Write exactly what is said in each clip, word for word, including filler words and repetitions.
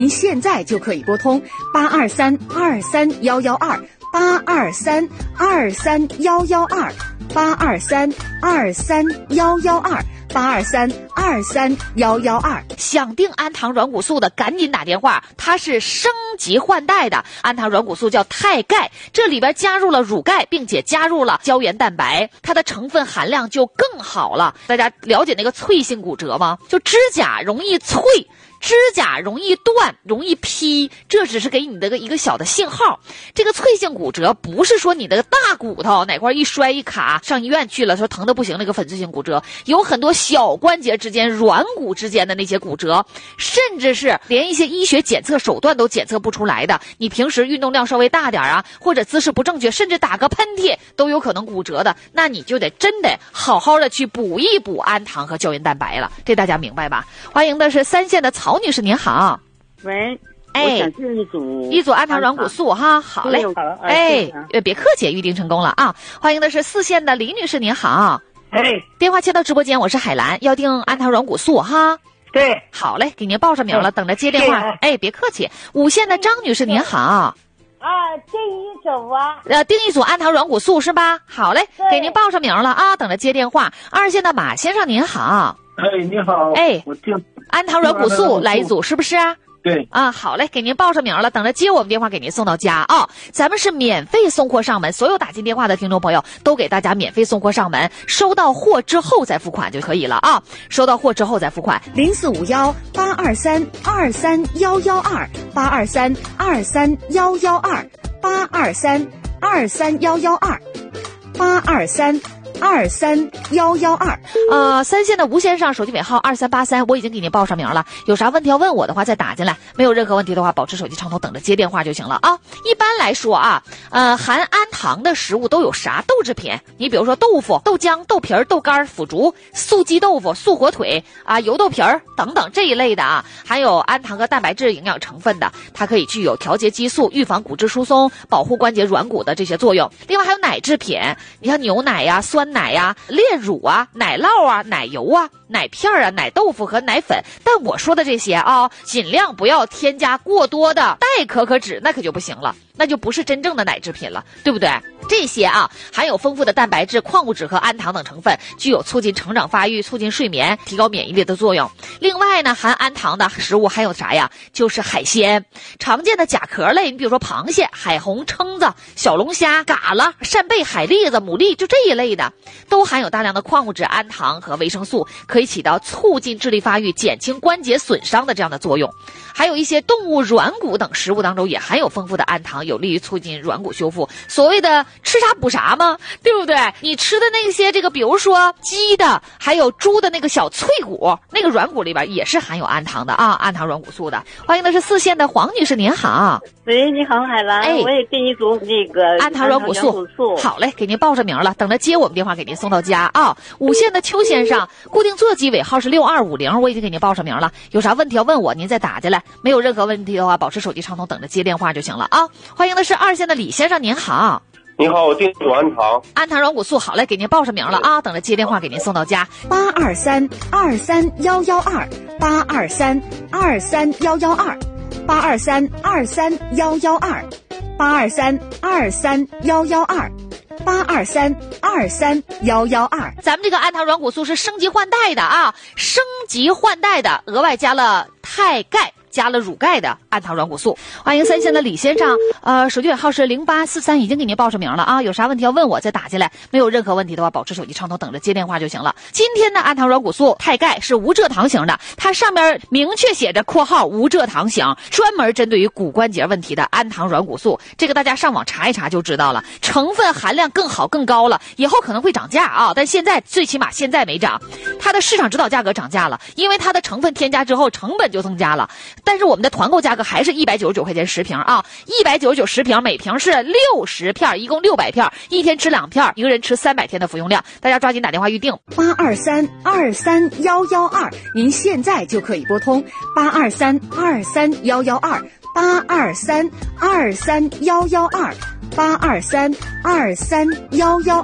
您现在就可以拨通八二三二三幺幺二八二三二三幺幺二八二三二三幺幺二八二三二三幺幺二。 想订安堂软骨素的赶紧打电话，它是升级换代的。安堂软骨素叫钛钙，这里边加入了乳钙，并且加入了胶原蛋白，它的成分含量就更好了。大家了解那个脆性骨折吗？就指甲容易脆，指甲容易断，容易劈，这只是给你的一个小的信号。这个脆性骨折不是说你的大骨头哪块一摔一卡上医院去了说疼得不行，那个粉碎性骨折有很多小关节之间软骨之间的那些骨折，甚至是连一些医学检测手段都检测不出来的，你平时运动量稍微大点啊，或者姿势不正确，甚至打个喷嚏都有可能骨折的，那你就得真得好好的去补一补安糖和胶原蛋白了，这大家明白吧？欢迎的是三线的曹女士，您好。 喂， 哎， 我想订一组一组安糖软骨素哈，好嘞，哎，别客气，预定成功了啊！欢迎的是四线的李女士，您好。 哎， 电话接到直播间，我是海兰，要订安糖软骨素哈。 对， 好嘞，给您报上名了，等着接电话。哎，别客气。五线的张女士，您好。 啊，订一组啊。 呃，订一组安糖软骨素是吧？好嘞，给您报上名了啊，等着接电话。二线的马先生，您好。 哎，你好。 哎， 我订安糖软骨素来一组，是不是啊？ 对啊，好嘞，给您报上名了，等着接我们电话给您送到家啊、哦。咱们是免费送货上门，所有打进电话的听众朋友都给大家免费送货上门，收到货之后再付款就可以了啊。收到货之后再付款。 零四五幺八二三二三幺幺二八二三二三幺幺二八二三二三幺幺二八二三。二三幺幺二， 呃，三线的吴先生，手机尾号二三八三，我已经给您报上名了。有啥问题要问我的话，再打进来。没有任何问题的话，保持手机畅通，等着接电话就行了啊。一般来说啊，呃，含氨糖的食物都有啥豆制品？你比如说豆腐、豆浆、豆皮儿、豆干、腐竹、素鸡豆腐、素火腿啊、油豆皮儿等等这一类的啊，含有氨糖和蛋白质营养成分的，它可以具有调节激素、预防骨质疏松、保护关节软骨的这些作用。另外还有奶制品，你像牛奶呀、酸奶呀、炼乳啊、奶酪啊、奶油啊、奶片啊、奶豆腐和奶粉。但我说的这些啊，尽量不要添加过多的代可可脂，那可就不行了，那就不是真正的奶制品了，对不对？这些啊，含有丰富的蛋白质、矿物质和氨糖等成分，具有促进成长发育、促进睡眠、提高免疫力的作用。另外呢，含氨糖的食物还有啥呀？就是海鲜，常见的甲壳类，你比如说螃蟹、海虹、蛏子、小龙虾、蛤蜊、扇贝、海蛎子、牡蛎，就这一类的，都含有大量的矿物质、氨糖和维生素，可以起到促进智力发育、减轻关节损伤的这样的作用。还有一些动物软骨等食物当中也含有丰富的氨糖，有利于促进软骨修复。所谓的吃啥补啥嘛，对不对？你吃的那些这个，比如说鸡的，还有猪的那个小脆骨，那个软骨里边也是含有氨糖的啊，氨糖软骨素的。欢迎的是四线的黄女士，您好。 喂，你好，海兰。 哎， 我也订一组那个氨糖软骨素。好嘞，给您报上名了，等着接我们电话给您送到家啊。五线的邱先生，固定座机尾号是六二五零，我已经给您报上名了。有啥问题要问我，您再打进来。没有任何问题的话，保持手机畅通，等着接电话就行了啊。欢迎的是二线的李先生，您好。 你好，我订组氨糖。 氨糖软骨素，好嘞，给您报上名了啊，等着接电话给您送到家。 八二三二三幺幺二八二三二三幺幺二八二三二三幺幺二八二三二三幺幺二八二三二三幺幺二。 咱们这个氨糖软骨素是升级换代的啊，升级换代的，额外加了钛钙。加了乳钙的氨糖软骨素。欢迎三线的李先生，呃，手机尾号是零八四三，已经给您报上名了啊。有啥问题要问我，再打进来。没有任何问题的话，保持手机畅通，等着接电话就行了。今天的氨糖软骨素钛钙是无蔗糖型的，它上面明确写着括号无蔗糖型，专门针对于骨关节问题的氨糖软骨素。这个大家上网查一查就知道了，成分含量更好更高了，以后可能会涨价啊，但现在最起码现在没涨。它的市场指导价格涨价了，因为它的成分添加之后成本就增加了。但是我们的团购价格还是一百九十九块钱十瓶啊，一百九十九十瓶，每瓶是六十片，一共六百片，一天吃两片，一个人吃三百天的服用量。大家抓紧打电话预定八二三二三幺幺二，您现在就可以拨通八二三二三幺幺二八二三二三幺幺二八二三二三幺幺二。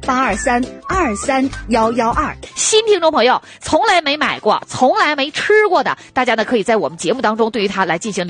八二三二三幺幺二。 新听众朋友，从来没买过，从来没吃过的，大家呢可以在我们节目当中对于它来进行了